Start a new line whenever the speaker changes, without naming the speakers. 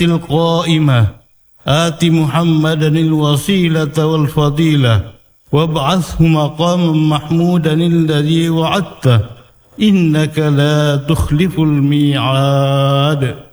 القائمة آت محمدا الوسيلة والفضيلة وابعثه مقاما محمودا الذي وعدته إنك لا تخلف الميعاد.